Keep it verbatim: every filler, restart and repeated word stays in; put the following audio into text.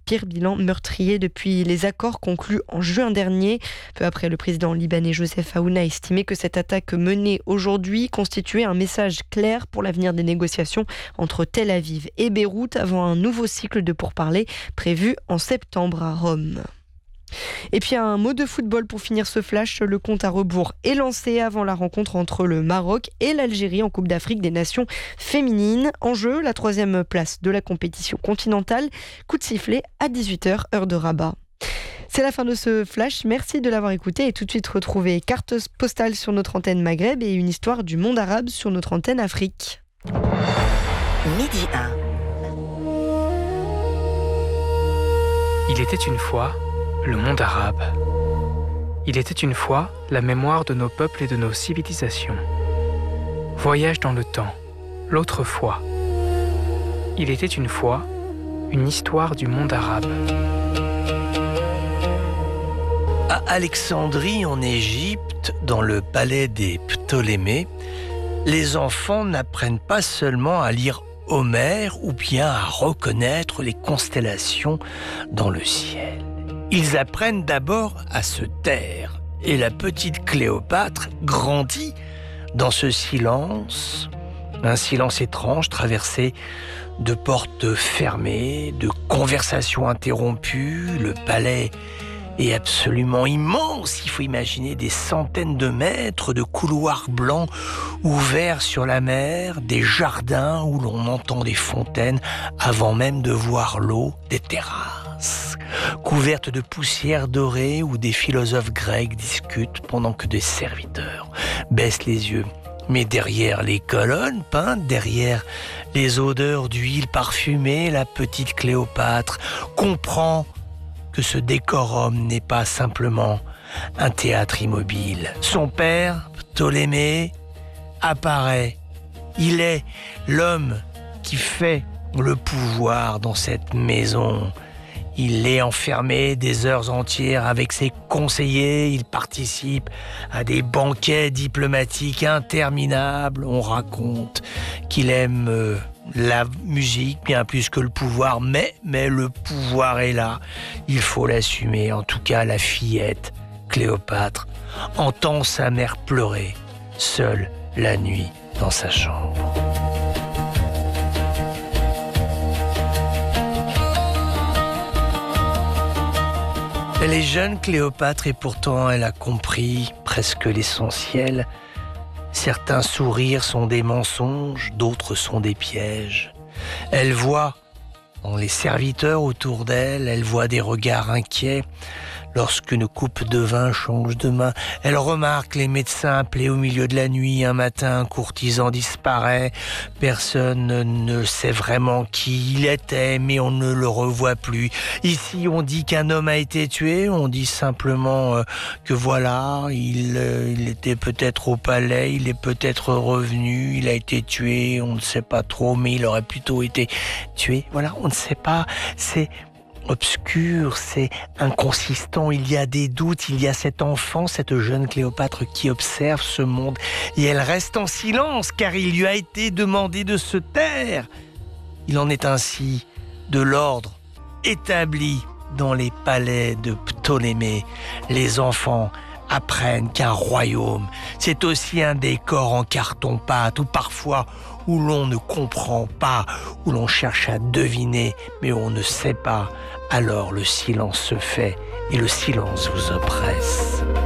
pire bilan meurtrier depuis les accords conclus en juin dernier. Peu après, le président libanais Joseph Aoun a estimé que cette attaque menée aujourd'hui constituait un message clair pour l'avenir des négociations entre Tel Aviv et Beyrouth avant un nouveau cycle de pourparlers prévu en septembre à Rome. Et puis un mot de football pour finir ce flash. Le compte à rebours est lancé avant la rencontre entre le Maroc et l'Algérie en Coupe d'Afrique des Nations féminines. En jeu, la troisième place de la compétition continentale. Coup de sifflet à dix-huit heures, heure de Rabat. C'est la fin de ce flash. Merci de l'avoir écouté et tout de suite retrouver carte postale sur notre antenne Maghreb et une histoire du monde arabe sur notre antenne Afrique. Midi un. Il était une fois le monde arabe. Il était une fois la mémoire de nos peuples et de nos civilisations. Voyage dans le temps, l'autre fois. Il était une fois une histoire du monde arabe. À Alexandrie, en Égypte, dans le palais des Ptolémées, les enfants n'apprennent pas seulement à lire Homère ou bien à reconnaître les constellations dans le ciel. Ils apprennent d'abord à se taire. Et la petite Cléopâtre grandit dans ce silence, un silence étrange traversé de portes fermées, de conversations interrompues. Le palais est absolument immense. Il faut imaginer des centaines de mètres de couloirs blancs ouverts sur la mer, des jardins où l'on entend des fontaines avant même de voir l'eau, des terrasses couvertes de poussière dorée où des philosophes grecs discutent pendant que des serviteurs baissent les yeux. Mais derrière les colonnes peintes, derrière les odeurs d'huile parfumée, la petite Cléopâtre comprend que ce décorum n'est pas simplement un théâtre immobile. Son père, Ptolémée, apparaît. Il est l'homme qui fait le pouvoir dans cette maison. Il est enfermé des heures entières avec ses conseillers. Il participe à des banquets diplomatiques interminables. On raconte qu'il aime euh, la musique bien plus que le pouvoir. Mais, mais le pouvoir est là. Il faut l'assumer. En tout cas, la fillette, Cléopâtre, entend sa mère pleurer, seule la nuit dans sa chambre. Elle est jeune, Cléopâtre, et pourtant elle a compris presque l'essentiel. Certains sourires sont des mensonges, d'autres sont des pièges. Elle voit dans les serviteurs autour d'elle, elle voit des regards inquiets. Lorsqu'une coupe de vin change de main, elle remarque les médecins appelés au milieu de la nuit. Un matin, un courtisan disparaît. Personne ne sait vraiment qui il était, mais on ne le revoit plus. Ici, on dit qu'un homme a été tué. On dit simplement euh, que voilà, il, euh, il était peut-être au palais, il est peut-être revenu, il a été tué. On ne sait pas trop, mais il aurait plutôt été tué. Voilà, on ne sait pas. C'est obscur, c'est inconsistant, il y a des doutes, il y a cet enfant, cette jeune Cléopâtre qui observe ce monde et elle reste en silence car il lui a été demandé de se taire. Il en est ainsi de l'ordre établi dans les palais de Ptolémée. Les enfants apprennent qu'un royaume, c'est aussi un décor en carton-pâte ou parfois où l'on ne comprend pas, où l'on cherche à deviner, mais on ne sait pas. Alors le silence se fait et le silence vous oppresse.